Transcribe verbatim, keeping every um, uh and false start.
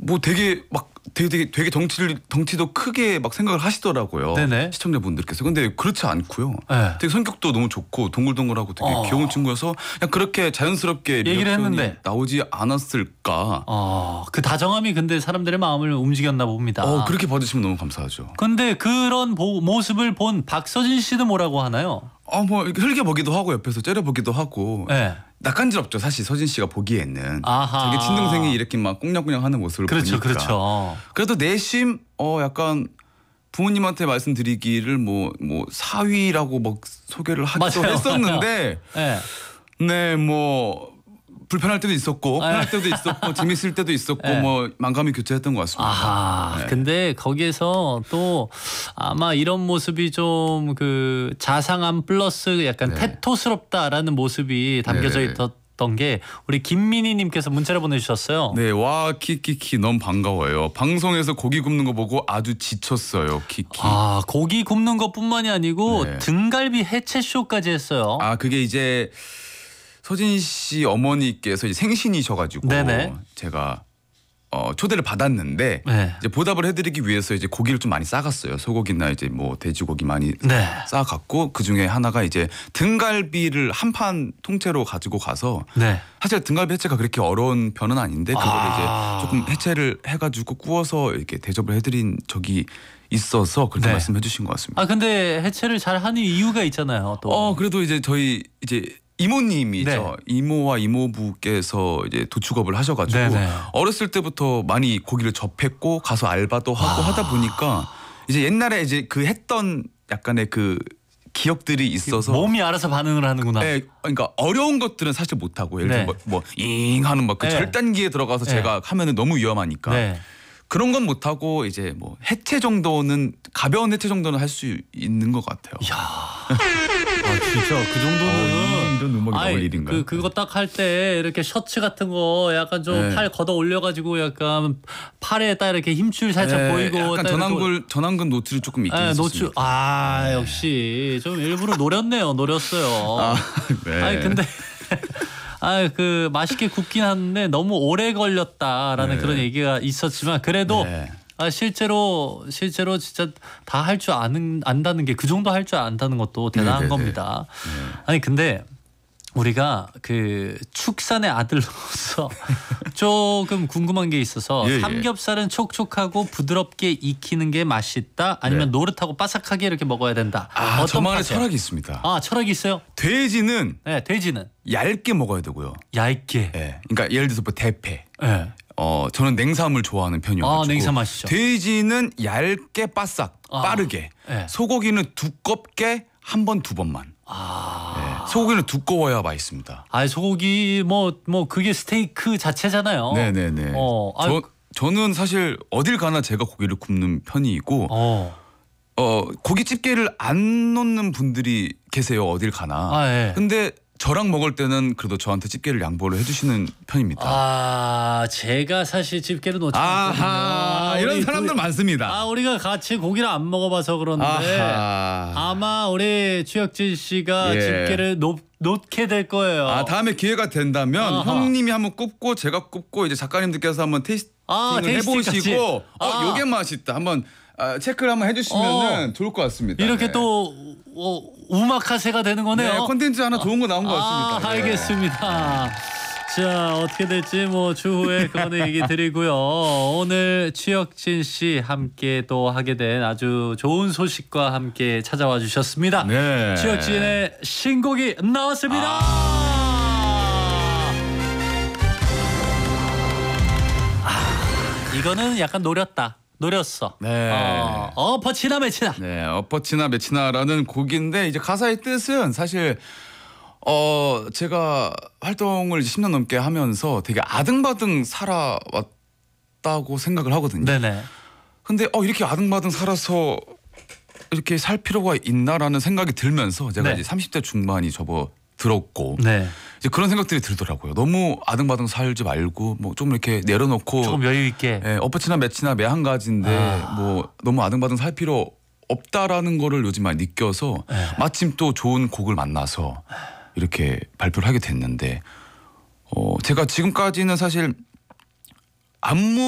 뭐 되게 막 되게 되게, 되게 덩치를 덩치도 크게 막 생각을 하시더라고요. 네네. 시청자분들께서. 근데 그렇지 않고요. 네. 되게 성격도 너무 좋고 동글동글하고 되게 어. 귀여운 친구여서 그냥 그렇게 자연스럽게 얘기를 리액션이 했는데. 나오지 않았을까. 어, 그 다정함이 근데 사람들의 마음을 움직였나 봅니다. 어, 그렇게 봐주시면 너무 감사하죠. 근데 그런 보, 모습을 본 박서진 씨는 뭐라고 하나요? 어, 뭐 이렇게 흘겨보기도 하고 옆에서 째려보기도 하고. 네. 낯간지럽죠. 사실 서진 씨가 보기에는. 아하. 자기 친동생이 이렇게 막 꽁냥꽁냥 하는 모습을 그렇죠, 보니까. 그렇죠. 그래도 내심 어 약간 부모님한테 말씀드리기를 뭐 뭐 사위라고 막 소개를 하기도 맞아요, 했었는데 네. 네, 뭐 불편할 때도 있었고 편할 때도 있었고 재밌을 때도 있었고 네. 뭐 만감이 교차했던 것 같습니다. 아하. 네. 근데 거기에서 또 아마 이런 모습이 좀 그 자상함 플러스 약간 네. 태토스럽다라는 모습이 담겨져 네네. 있었던 게 우리 김민희님께서 문자를 보내주셨어요. 네, 와 키키키 너무 반가워요. 방송에서 고기 굽는 거 보고 아주 지쳤어요. 키키. 아, 고기 굽는 것뿐만이 아니고 네. 등갈비 해체 쇼까지 했어요. 아 그게 이제 서진 씨 어머니께서 이제 생신이셔가지고 네네. 제가 어, 초대를 받았는데 네. 이제 보답을 해드리기 위해서 이제 고기를 좀 많이 싸갔어요. 소고기나 이제 뭐 돼지고기 많이 네. 싸갖고 그 중에 하나가 이제 등갈비를 한 판 통째로 가지고 가서 네. 사실 등갈비 해체가 그렇게 어려운 편은 아닌데 그걸 아. 이제 조금 해체를 해가지고 구워서 이렇게 대접을 해드린 적이 있어서 그렇게 네. 말씀해 주신 것 같습니다. 아 근데 해체를 잘 하는 이유가 있잖아요. 또. 어 그래도 이제 저희 이제 이모님이죠. 네. 이모와 이모부께서 이제 도축업을 하셔가지고 네네. 어렸을 때부터 많이 고기를 접했고 가서 알바도 하고 아. 하다 보니까 이제 옛날에 이제 그 했던 약간의 그 기억들이 있어서 몸이 알아서 반응을 하는구나. 네, 그러니까 어려운 것들은 사실 못하고 예를 네. 들어 뭐잉 하는 막 그 네. 절단기에 들어가서 네. 제가 하면은 너무 위험하니까 네. 그런 건 못하고 이제 뭐 해체 정도는 가벼운 해체 정도는 할 수 있는 것 같아요. 이야. 아, 진짜 그 정도는 어, 이런 음악이 아이, 나올 일인가요? 그 그거 딱 할 때 이렇게 셔츠 같은 거 약간 좀 네. 팔 걷어 올려가지고 약간 팔에 딱 이렇게 힘줄 살짝 네, 보이고 약간 딱 전완근 전완근 노출이 조금 있긴 네, 있었습니다. 노출 아 역시 좀 일부러 노렸네요 노렸어요. 아, 네. 아니 근데 아 그 맛있게 굽긴 하는데 너무 오래 걸렸다라는 네. 그런 얘기가 있었지만 그래도 네. 아 실제로 실제로 진짜 다 할 줄 아는 안다는 게 그 정도 할 줄 안다는 것도 대단한 네네네. 겁니다. 네. 아니 근데 우리가 그 축산의 아들로서 조금 궁금한 게 있어서 예, 예. 삼겹살은 촉촉하고 부드럽게 익히는 게 맛있다 아니면 네. 노릇하고 바삭하게 이렇게 먹어야 된다. 아, 어떤 저만의 파세요? 철학이 있습니다. 아 철학이 있어요? 돼지는 네 돼지는 얇게 먹어야 되고요. 얇게. 예. 그러니까 예를 들어서 뭐 대패. 네. 어, 저는 냉삼을 좋아하는 편이어가지고. 아, 냉삼 맛있죠. 돼지는 얇게 바싹 아, 빠르게. 네. 소고기는 두껍게 한 번 두 번만. 아. 예. 소고기는 두꺼워야 맛있습니다. 아 소고기 뭐 뭐 그게 스테이크 자체잖아요. 네네네. 어. 아, 저 저는 사실 어딜 가나 제가 고기를 굽는 편이고 어, 어. 고기 집게를 안 놓는 분들이 계세요. 어딜 가나. 아 예. 근데 저랑 먹을 때는 그래도 저한테 집게를 양보를 해주시는 편입니다. 아 제가 사실 집게를 놓지 않거든요. 아하, 아, 이런 우리 사람들 그- 많습니다. 아 우리가 같이 고기를 안 먹어봐서 그런데 아하. 아마 우리 추혁진 씨가 예. 집게를 놓, 놓게 될 거예요. 아 다음에 기회가 된다면 아하. 형님이 한번 굽고 제가 굽고 이제 작가님들께서 한번 테이스팅을 아, 테이스팅까지. 해보시고 어 아. 요게 맛있다 한번 아, 체크를 한번 해주시면은 어. 좋을 것 같습니다. 이렇게 네. 또 어, 우마카세가 되는 거네요. 네, 콘텐츠 하나 좋은 거 나온 것 아, 같습니다. 네. 알겠습니다. 자 어떻게 될지 뭐 추후에 그거는 얘기 드리고요. 오늘 추혁진 씨 함께 또 하게 된 아주 좋은 소식과 함께 찾아와 주셨습니다. 네. 추혁진의 신곡이 나왔습니다. 아, 이거는 약간 노렸다. 노렸어. 네. 어, 엎어치나 매치나. 네, 엎어치나 매치나라는 곡인데 이제 가사의 뜻은 사실 어 제가 활동을 십 년 넘게 하면서 되게 아등바등 살아왔다고 생각을 하거든요. 네네. 근데 어 이렇게 아등바등 살아서 이렇게 살 필요가 있나라는 생각이 들면서 제가 네. 이제 삼십 대 중반이 접어 들었고 네. 이제 그런 생각들이 들더라고요. 너무 아등바등 살지 말고 뭐 좀 이렇게 내려놓고 조금 여유 있게. 예, 엎어치나 매치나 매 한 가지인데 아. 뭐 너무 아등바등 살 필요 없다라는 거를 요즘 많이 느껴서 네. 마침 또 좋은 곡을 만나서 이렇게 발표를 하게 됐는데 어 제가 지금까지는 사실 안무